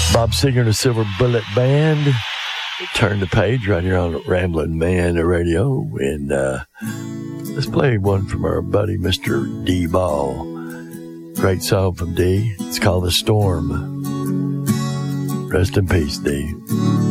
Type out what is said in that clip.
Bob Seger and the Silver Bullet Band. Turn the page right here on Ramblin' Man Radio. And let's play one from our buddy, Mr. D. Ball. Great song from D. It's called The Storm. Rest in peace, D.